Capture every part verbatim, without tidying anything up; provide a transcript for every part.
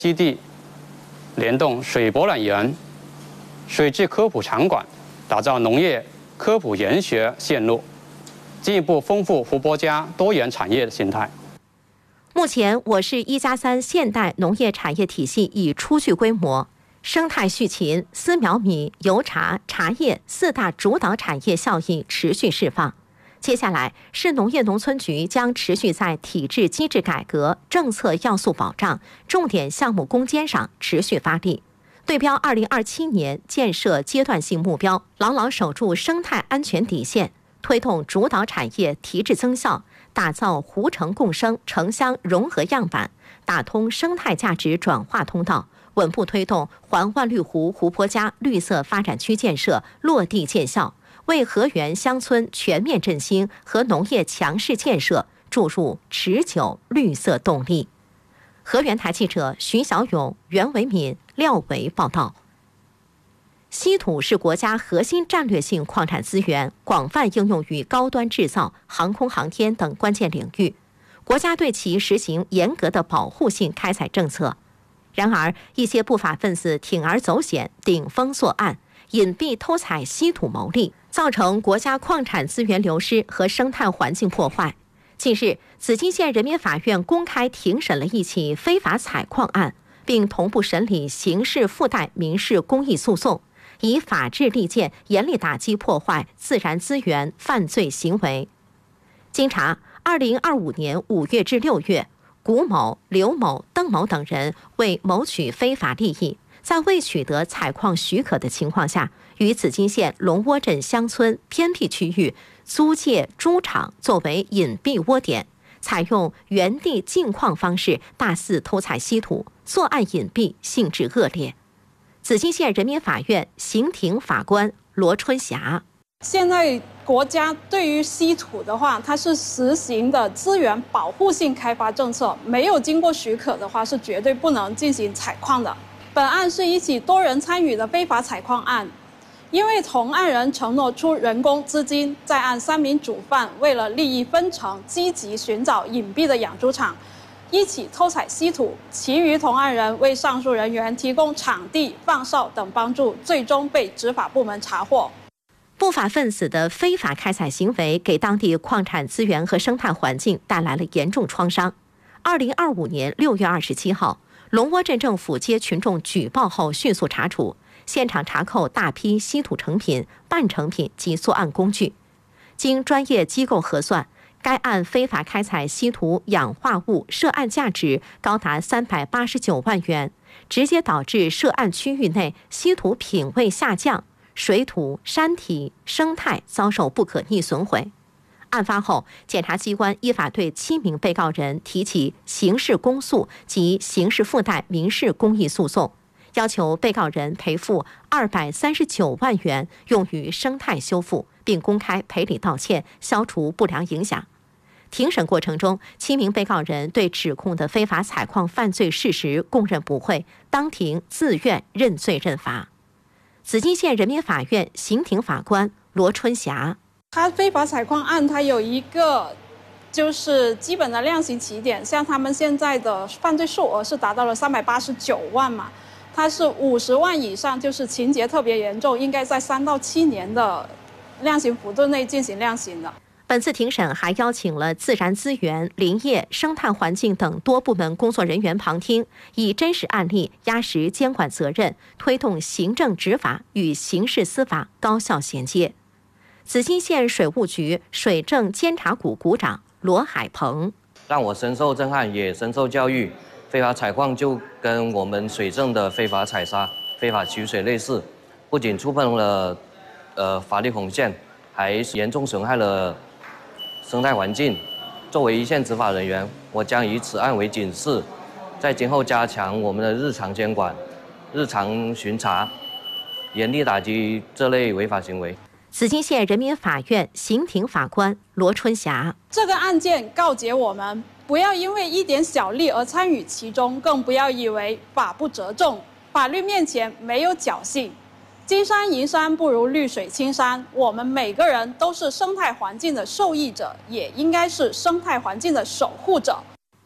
基地联动水博览园、水质科普场馆，打造农业科普研学线路，进一步丰富湖泊家多元产业的形态。 目前，我市一加三现代农业产业体系已初具规模，生态畜禽、丝苗米、油茶、茶叶四大主导产业效益持续释放。接下来，市农业农村局将持续在体制机制改革、政策要素保障、重点项目攻坚上持续发力，对标二零二七年建设阶段性目标，牢牢守住生态安全底线，推动主导产业提质增效，打造湖城共生、城乡融合样板，打通生态价值转化通道，稳步推动环万绿湖湖泊家绿色发展区建设落地见效，为河源乡村全面振兴和农业强势建设注入持久绿色动力。河源台记者徐小勇、袁维敏、廖维报道。稀土是国家核心战略性矿产资源，广泛应用于高端制造、航空航天等关键领域，国家对其实行严格的保护性开采政策。然而，一些不法分子铤而走险、顶风作案，隐蔽偷采稀土牟利，造成国家矿产资源流失和生态环境破坏。近日，紫金县人民法院公开庭审了一起非法采矿案，并同步审理刑事附带民事公益诉讼，以法治利剑严厉打击破坏自然资源犯罪行为。经查，二零二五年五月至六月，古某、刘某、邓某等人为谋取非法利益，在未取得采矿许可的情况下，与紫金县龙窝镇乡村偏僻区域租借猪场作为隐蔽窝点，采用原地净矿方式大肆偷采稀土，作案隐蔽，性质恶劣。紫金县人民法院刑庭法官罗春霞： 现在国家对于稀土的话，它是实行的资源保护性开发政策，没有经过许可的话，是绝对不能进行采矿的。本案是一起多人参与的非法采矿案，因为同案人承诺出人工资金，在案三名主犯为了利益分成，积极寻找隐蔽的养猪场，一起偷采稀土，其余同案人为上述人员提供场地、放哨等帮助，最终被执法部门查获。 不法分子的非法开采行为给当地矿产资源和生态环境带来了严重创伤。二零二五年六月二十七号，龙窝镇政府接群众举报后迅速查处，现场查扣大批稀土成品、半成品及作案工具。经专业机构核算，该案非法开采稀土氧化物涉案价值高达三百八十九万元，直接导致涉案区域内稀土品位下降，水土、山体、生态遭受不可逆损毁。案发后，检察机关依法对七名被告人提起刑事公诉及刑事附带民事公益诉讼，要求被告人赔付二百三十九万元用于生态修复，并公开赔礼道歉，消除不良影响。庭审过程中，七名被告人对指控的非法采矿犯罪事实供认不讳，当庭自愿认罪认罚。紫金县人民法院刑庭法官罗春霞： 他非法采矿案，它有一个就是基本的量刑起点，像他们现在的犯罪数额是达到了三百八十九万嘛，它是五十万以上，就是情节特别严重，应该在三到七年的量刑幅度内进行量刑的。 本次庭审还邀请了自然资源、林业、生态环境等多部门工作人员旁听，以真实案例压实监管责任，推动行政执法与刑事司法高效衔接。紫金县水务局水政监察股股长罗海鹏： 让我深受震撼，也深受教育。非法采矿就跟我们水政的非法采砂、非法取水类似，不仅触碰了呃法律红线，还严重损害了生态环境。作为一线执法人员，我将以此案为警示，在今后加强我们的日常监管、日常巡查，严厉打击这类违法行为。 紫金县人民法院刑庭法官罗春霞： 这个案件告诫我们，不要因为一点小利而参与其中，更不要以为法不责众，法律面前没有侥幸。金山银山不如绿水青山，我们每个人都是生态环境的受益者，也应该是生态环境的守护者。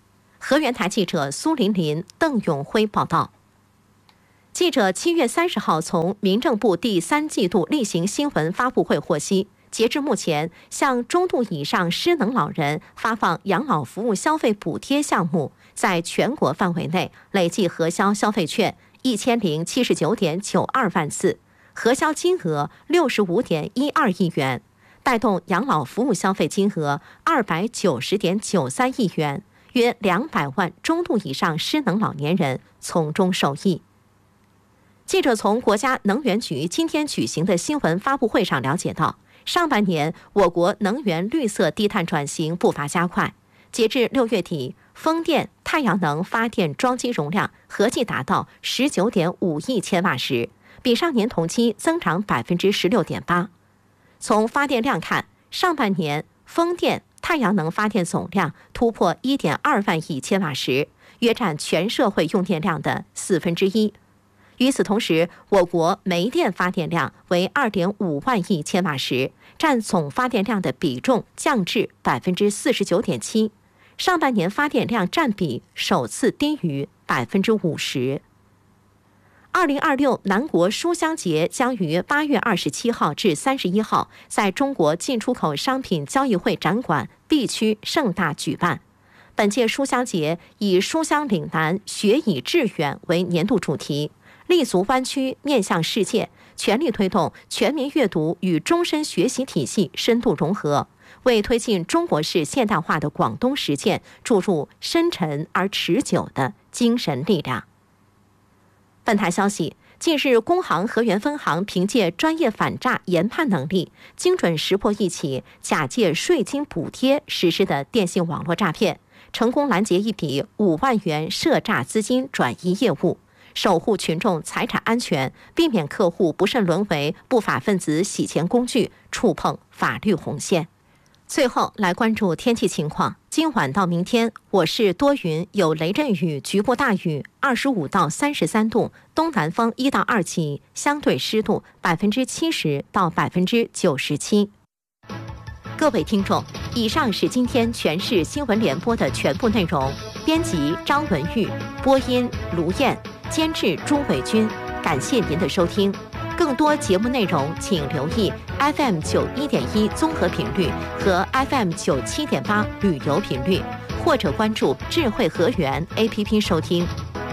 河源台记者苏琳琳、邓永辉报道。记者七月三十号从民政部第三季度例行新闻发布会获悉，截至目前，向中度以上失能老人发放养老服务消费补贴项目，在全国范围内累计核销消费券一千零七十九点九二万次，核销金额六十五点一二亿元，带动养老服务消费金额二百九十点九三亿元，约两百万中度以上失能老年人从中受益。记者从国家能源局今天举行的新闻发布会上了解到，上半年我国能源绿色低碳转型步伐加快，截至六月底，风电、太阳能发电装机容量合计达到十九点五亿千瓦时，比上年同期增长百分之十六点八。从发电量看，上半年风电、太阳能发电总量突破一点二万亿千瓦时，约占全社会用电量的四分之一。与此同时，我国煤电发电量为 二点五万亿千瓦时，占总发电量的比重降至 百分之四十九点七， 上半年发电量占比首次低于 百分之五十。二零二六南国书香节将于八月二十七号至三十一号在中国进出口商品交易会展馆 B 区盛大举办。本届书香节以书香岭南，学以致远为年度主题，立足湾区，面向世界，全力推动全民阅读与终身学习体系深度融合，为推进中国式现代化的广东实践注入深沉而持久的精神力量。本台消息，近日工行河源分行凭借专业反诈研判能力，精准识破一起假借税金补贴实施的电信网络诈骗，成功拦截一笔五万元涉诈资金转移业务，守护群众财产安全，避免客户不慎沦为不法分子洗钱工具，触碰法律红线。最后来关注天气情况，今晚到明天，我市多云，有雷阵雨，局部大雨，二十五到三十三度，东南风一到二级，相对湿度百分之七十到百分之九十七。各位听众，以上是今天全市新闻联播的全部内容，编辑张文玉，播音卢燕，监制朱伟军，感谢您的收听。更多节目内容请留意 F M 九一点一综合频率和 F M 九七点八旅游频率，或者关注智慧河源 A P P 收听。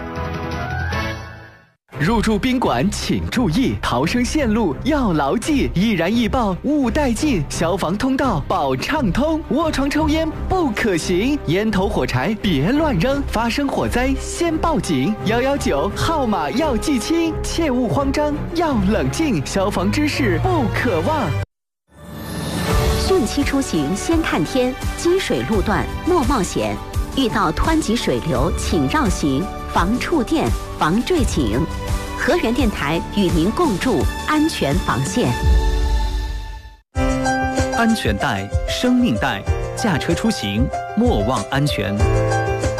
入住宾馆请注意，逃生线路要牢记，易燃易爆勿带进，消防通道保畅通，卧床抽烟不可行，烟头火柴别乱扔，发生火灾先报警，一一九号码要记清，切勿慌张，要冷静，消防知识不可忘。 汛期出行先看天，积水路段莫冒险，遇到湍急水流请绕行，防触电，防坠井。河源电台与您共筑安全防线。 安全带，生命带，驾车出行莫忘安全。